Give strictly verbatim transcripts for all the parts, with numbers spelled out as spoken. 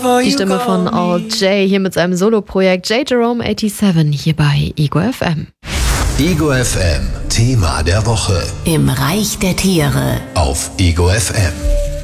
Die Stimme von All J hier mit seinem Soloprojekt J Jerome siebenundachtzig hier bei Ego F M. Ego F M, Thema der Woche. Im Reich der Tiere. Auf Ego F M.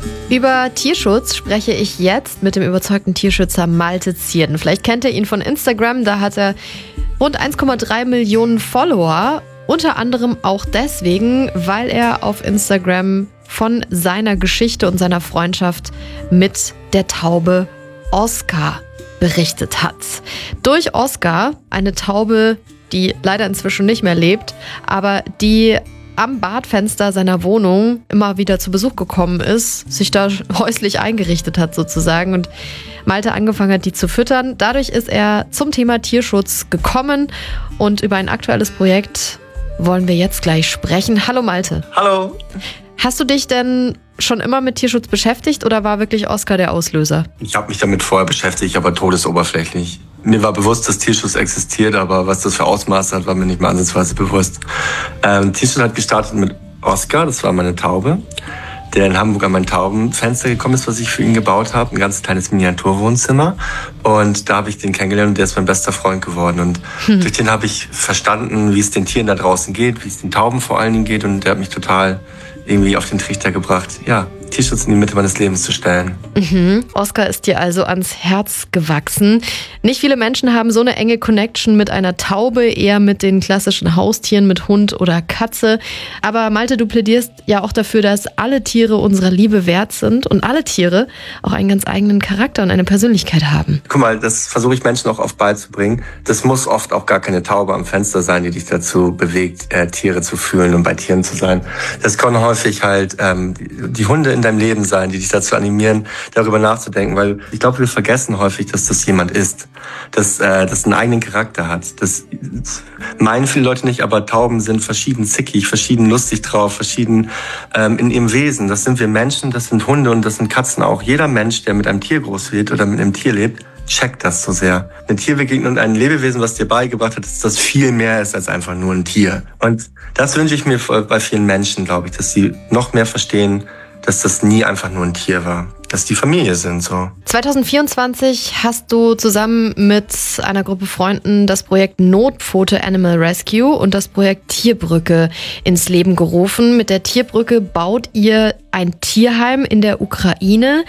Über Tierschutz spreche ich jetzt mit dem überzeugten Tierschützer Malte Zierden. Vielleicht kennt ihr ihn von Instagram, da hat er rund eins Komma drei Millionen Follower. Unter anderem auch deswegen, weil er auf Instagram von seiner Geschichte und seiner Freundschaft mit der Taube Oscar berichtet hat. Durch Oscar, eine Taube, die leider inzwischen nicht mehr lebt, aber die am Badfenster seiner Wohnung immer wieder zu Besuch gekommen ist, sich da häuslich eingerichtet hat sozusagen und Malte angefangen hat, die zu füttern. Dadurch ist er zum Thema Tierschutz gekommen und über ein aktuelles Projekt wollen wir jetzt gleich sprechen. Hallo Malte. Hallo. Hast du dich denn schon immer mit Tierschutz beschäftigt oder war wirklich Oscar der Auslöser? Ich habe mich damit vorher beschäftigt, aber todesoberflächlich. Mir war bewusst, dass Tierschutz existiert, aber was das für Ausmaße hat, war mir nicht mal ansatzweise bewusst. Ähm, Tierschutz hat gestartet mit Oscar, das war meine Taube, der in Hamburg an mein Taubenfenster gekommen ist, was ich für ihn gebaut habe. Ein ganz kleines Miniaturwohnzimmer. Und da habe ich den kennengelernt und der ist mein bester Freund geworden. Und hm. durch den habe ich verstanden, wie es den Tieren da draußen geht, wie es den Tauben vor allen Dingen geht. Und der hat mich total irgendwie auf den Trichter gebracht, ja, Tierschutz in die Mitte meines Lebens zu stellen. Mhm. Oscar ist dir also ans Herz gewachsen. Nicht viele Menschen haben so eine enge Connection mit einer Taube, eher mit den klassischen Haustieren, mit Hund oder Katze. Aber Malte, du plädierst ja auch dafür, dass alle Tiere unserer Liebe wert sind und alle Tiere auch einen ganz eigenen Charakter und eine Persönlichkeit haben. Guck mal, das versuche ich Menschen auch oft beizubringen. Das muss oft auch gar keine Taube am Fenster sein, die dich dazu bewegt, äh, Tiere zu fühlen und bei Tieren zu sein. Das können häufig halt ähm, die Hunde in deinem Leben sein, die dich dazu animieren, darüber nachzudenken, weil ich glaube, wir vergessen häufig, dass das jemand ist, dass äh, das einen eigenen Charakter hat. Das meinen viele Leute nicht, aber Tauben sind verschieden zickig, verschieden lustig drauf, verschieden ähm, in ihrem Wesen. Das sind wir Menschen, das sind Hunde und das sind Katzen auch. Jeder Mensch, der mit einem Tier groß wird oder mit einem Tier lebt, checkt das so sehr. Ein Tierbegegnung und ein Lebewesen, was dir beigebracht hat, dass das viel mehr ist als einfach nur ein Tier. Und das wünsche ich mir bei vielen Menschen, glaube ich, dass sie noch mehr verstehen, dass das nie einfach nur ein Tier war, dass die Familie sind so. zwanzig vierundzwanzig hast du zusammen mit einer Gruppe Freunden das Projekt Notpfote Animal Rescue und das Projekt Tierbrücke ins Leben gerufen. Mit der Tierbrücke baut ihr ein Tierheim in der Ukraine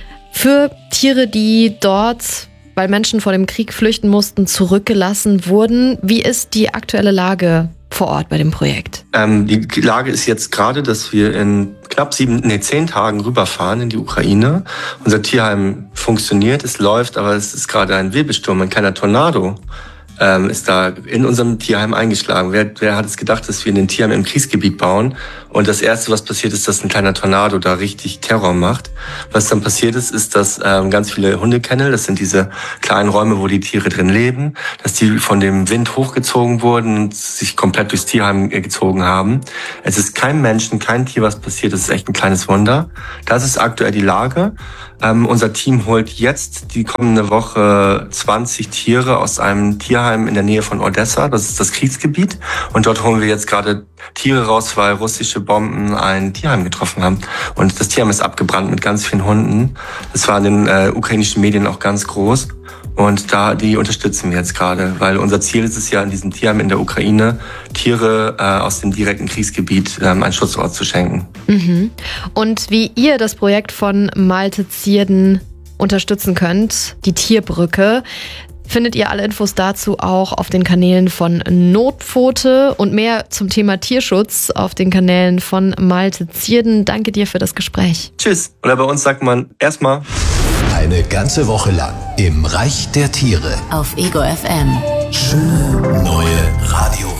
für Tiere, die dort, weil Menschen vor dem Krieg flüchten mussten, zurückgelassen wurden. Wie ist die aktuelle Lage vor Ort bei dem Projekt? Ähm, die Lage ist jetzt gerade, dass wir in knapp sieben, nee, zehn Tagen rüberfahren in die Ukraine. Unser Tierheim funktioniert, es läuft, aber es ist gerade ein Wirbelsturm, ein kleiner Tornado ähm, ist da in unserem Tierheim eingeschlagen. Wer, wer hat es gedacht, dass wir ein Tierheim im Kriegsgebiet bauen? Und das Erste, was passiert ist, dass ein kleiner Tornado da richtig Terror macht. Was dann passiert ist, ist, dass ähm, ganz viele Hundekennel, das sind diese kleinen Räume, wo die Tiere drin leben, dass die von dem Wind hochgezogen wurden und sich komplett durchs Tierheim gezogen haben. Es ist kein Menschen, kein Tier, was passiert. Das ist echt ein kleines Wunder. Das ist aktuell die Lage. Ähm, unser Team holt jetzt die kommende Woche zwanzig Tiere aus einem Tierheim in der Nähe von Odessa. Das ist das Kriegsgebiet. Und dort holen wir jetzt gerade Tiere raus, weil russische Bomben ein Tierheim getroffen haben. Und das Tierheim ist abgebrannt mit ganz vielen Hunden. Das war in den äh, ukrainischen Medien auch ganz groß. Und da die unterstützen wir jetzt gerade, weil unser Ziel ist es ja, in diesem Tierheim in der Ukraine Tiere äh, aus dem direkten Kriegsgebiet ähm, einen Schutzort zu schenken. Mhm. Und wie ihr das Projekt von Malte Zierden unterstützen könnt, die Tierbrücke, findet ihr alle Infos dazu auch auf den Kanälen von Notpfote und mehr zum Thema Tierschutz auf den Kanälen von Malte Zierden. Danke dir für das Gespräch. Tschüss. Oder bei uns sagt man erstmal eine ganze Woche lang im Reich der Tiere. Auf Ego F M. Schöne neue Radio.